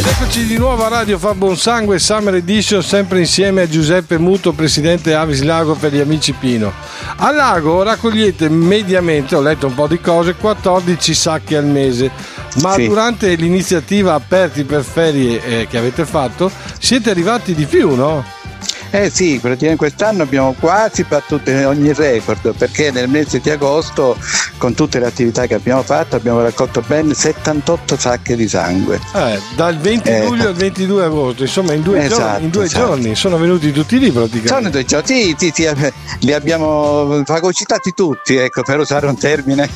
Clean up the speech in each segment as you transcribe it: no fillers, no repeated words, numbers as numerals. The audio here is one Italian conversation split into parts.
Eccoci di nuovo a Radio Fa Buon Sangue Summer Edition, sempre insieme a Giuseppe Muto, presidente Avis Lago per gli amici Pino. A Lago raccogliete mediamente, ho letto un po' di cose, 14 sacchi al mese, ma sì, durante l'iniziativa Aperti per Ferie che avete fatto siete arrivati di più, no? Sì, praticamente quest'anno abbiamo quasi battuto ogni record, perché nel mese di agosto, con tutte le attività che abbiamo fatto, abbiamo raccolto ben 78 sacche di sangue. Dal 20 luglio al 22 agosto, insomma in due giorni sono venuti tutti lì praticamente. Sono 2 giorni, sì, li abbiamo fagocitati tutti, ecco, per usare un termine.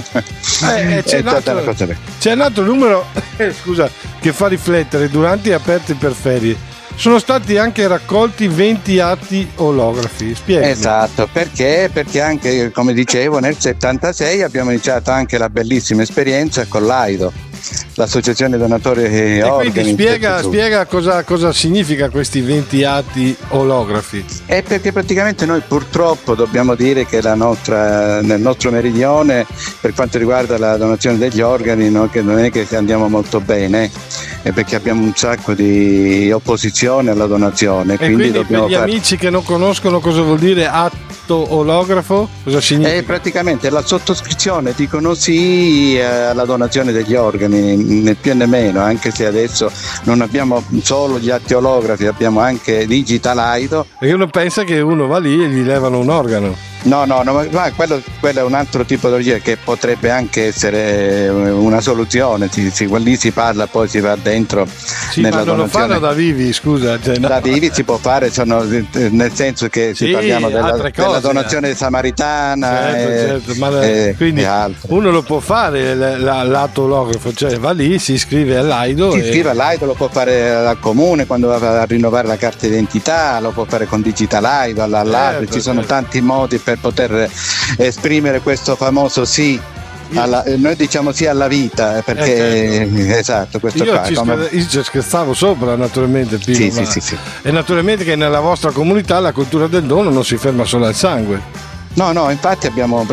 C'è un altro numero scusa, che fa riflettere: durante Aperti per Ferie sono stati anche raccolti 20 atti olografi. Spiegami. Esatto, perché anche, come dicevo, nel 76 abbiamo iniziato anche la bellissima esperienza con l'AIDO, l'associazione donatori organi. Quindi spiega cosa significa questi 20 atti olografi. È perché praticamente noi purtroppo dobbiamo dire che nel nostro meridione, per quanto riguarda la donazione degli organi, no, che non è che andiamo molto bene, è perché abbiamo un sacco di opposizione alla donazione. Quindi dobbiamo per gli amici che non conoscono cosa vuol dire atto olografo, cosa significa? È praticamente la sottoscrizione, dicono sì, alla donazione degli organi, né più né meno, anche se adesso non abbiamo solo gli atti olografi, abbiamo anche Digital AIDO. Perché uno pensa che uno va lì e gli levano un organo. No, ma quello è un altro tipo di logica che potrebbe anche essere una soluzione. Lì si parla, poi si va dentro. Sì, nella ma non lo fanno da vivi, scusa. Da vivi si può fare, nel senso che sì, parliamo della donazione samaritana. Certo, quindi uno lo può fare l'atto olografo, cioè va lì, si iscrive all'AIDO. Si iscrive all'AIDO, lo può fare al comune quando va a rinnovare la carta d'identità, lo può fare con Digital AIDO, all'AIDO, ci sono tanti modi per poter esprimere questo famoso sì. Noi diciamo sì alla vita, perché esatto, questo io ci scherzavo sopra, naturalmente, Pino, sì. E naturalmente che nella vostra comunità la cultura del dono non si ferma solo al sangue. No, infatti abbiamo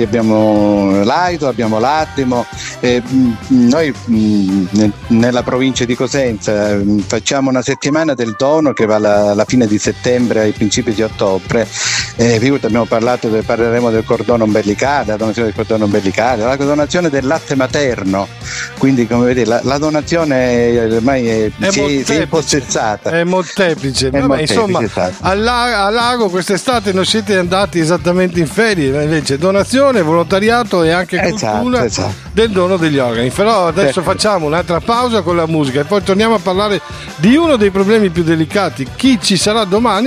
l'AIDO, abbiamo l'Attimo, noi nella provincia di Cosenza facciamo una settimana del dono che va alla fine di settembre ai principi di ottobre. Parleremo del cordone ombelicale, la donazione del cordone ombelicale, la donazione del latte materno, quindi come vedete la donazione ormai si è impossessata. È molteplice. Insomma, esatto. Al lago quest'estate non siete andati esattamente in ferie, invece donazione, volontariato e anche cultura del dono degli organi. Però adesso facciamo un'altra pausa con la musica e poi torniamo a parlare di uno dei problemi più delicati: chi ci sarà domani